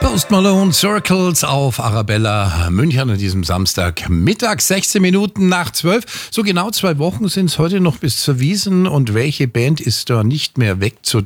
Post Malone, Circles auf Arabella München an diesem Samstagmittag, 16 Minuten nach 12. So genau 2 Wochen sind es heute noch bis zur Wiesn und welche Band ist da nicht mehr wegzudenken?